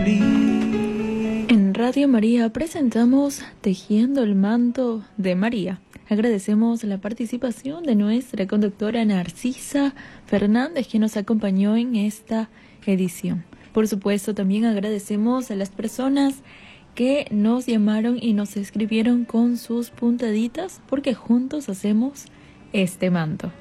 cumplir. En Radio María presentamos Tejiendo el Manto de María. Agradecemos la participación de nuestra conductora Narcisa Fernández, que nos acompañó en esta edición. Por supuesto, también agradecemos a las personas que nos llamaron y nos escribieron con sus puntaditas, porque juntos hacemos este manto.